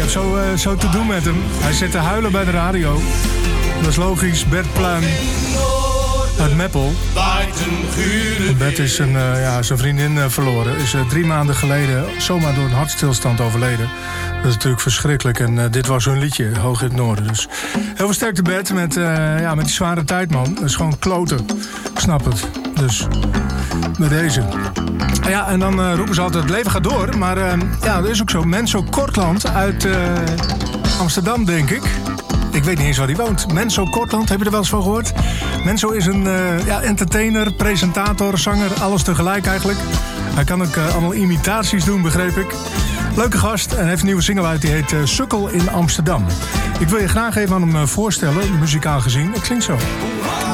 zo te doen met hem. Hij zit te huilen bij de radio. Dat is logisch. Bert Pluim uit Meppel. Bert is zijn vriendin verloren. Is 3 maanden geleden zomaar door een hartstilstand overleden. Dat is natuurlijk verschrikkelijk. En dit was hun liedje, Hoog in het Noorden. Dus heel veel sterkte Bert met die zware tijd, man. Dat is gewoon kloten. Ik snap het. Dus bij deze. Ja, en dan roepen ze altijd, het leven gaat door. Maar dat is ook zo. Menzo Kortland uit Amsterdam, denk ik. Ik weet niet eens waar hij woont. Menzo Kortland, heb je er wel eens van gehoord? Menzo is een entertainer, presentator, zanger, alles tegelijk eigenlijk. Hij kan ook allemaal imitaties doen, begreep ik. Leuke gast en heeft een nieuwe single uit, die heet Sukkel in Amsterdam. Ik wil je graag even aan hem voorstellen, muzikaal gezien. Het klinkt zo.